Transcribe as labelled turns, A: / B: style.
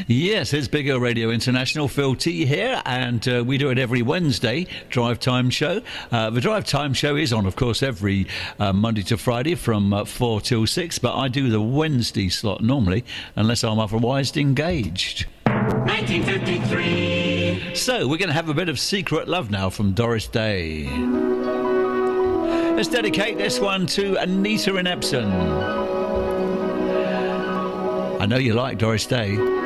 A: Yes, it's Big O Radio International. Phil T here, and we do it every Wednesday, Drive Time Show. The Drive Time Show is on, of course, every Monday to Friday from 4 till 6, but I do the Wednesday slot normally, unless I'm otherwise engaged.
B: 1953.
A: So, we're going to have a bit of Secret Love now from Doris Day. Let's dedicate this one to Anita in Epsom. I know you like Doris Day.